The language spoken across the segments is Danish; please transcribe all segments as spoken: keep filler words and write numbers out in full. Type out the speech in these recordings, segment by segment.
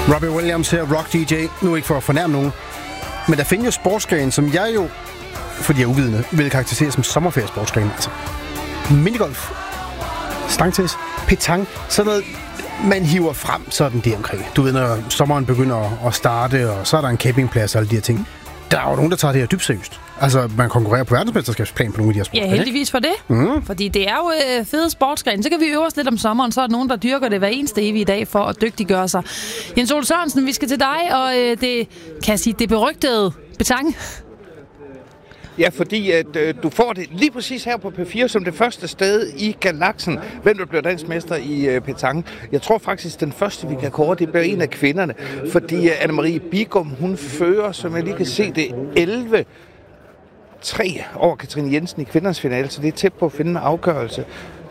Robbie Williams her, rock D J. Nu ikke for at fornærme nogen. Men der findes jo sportsgrene, som jeg jo, fordi jeg er uvidende, vil karakterisere som sommerferiesportsgrene. Altså minigolf, stangtennis, petanque, sådan noget, man hiver frem sådan det omkring. Du ved, når sommeren begynder at starte, og så er der en campingplads og alle de her ting. Der er jo nogen, der tager det her dybt seriøst. Altså, man konkurrerer på verdensmesterskabsplan på nogle af de her sportsgrene. Ja, heldigvis for det. Mm. Fordi det er jo øh, fede sportsgrene. Så kan vi øve os lidt om sommeren, så er der nogen, der dyrker det hver eneste evige dag for at dygtiggøre sig. Jens Ole Sørensen, vi skal til dig, og øh, det, kan jeg sige, det berygtede petanque. Ja, fordi at, øh, du får det lige præcis her på P fire som det første sted i galaksen. Hvem der bliver dansk mester i øh, petanque. Jeg tror faktisk, den første, vi kan kåre, det bliver en af kvinderne. Fordi øh, Anne-Marie Bigum, hun fører, som jeg lige kan se, det elleve tre over Katrine Jensen i kvindernes finale, så det er tæt på at finde en afgørelse.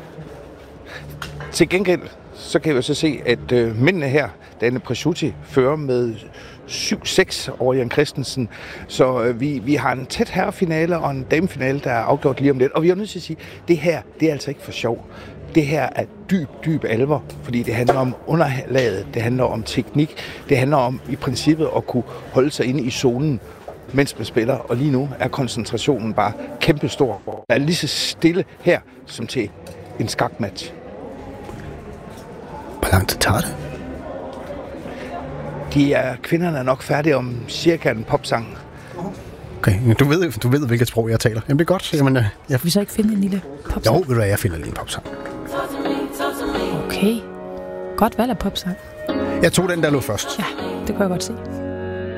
Til gengæld, så kan vi så se, at øh, mændene her, Dane Presciutti, fører med syv seks over Jan Christensen. Så øh, vi, vi har en tæt herrefinale og en damefinale, der er afgjort lige om lidt. Og vi er nødt til at sige, at det her, det er altså ikke for sjov. Det her er dyb, dyb alvor, fordi det handler om underlaget, det handler om teknik, det handler om i princippet at kunne holde sig inde i zonen, mens man spiller. Og lige nu er koncentrationen bare kæmpestor. Der er lige så stille her, som til en skakmatch. Hvor lang tid tager det? De er, kvinderne er nok færdige om cirka en popsang. Okay, du ved, du ved hvilket sprog jeg taler. Jamen det er godt. Jamen, jeg... Skal vi så ikke finde en lille popsang? Jo, ved du hvad, jeg finder lige en popsang. Okay. Godt valg af popsang. Jeg tog den, der lå først. Ja, det kan jeg godt se.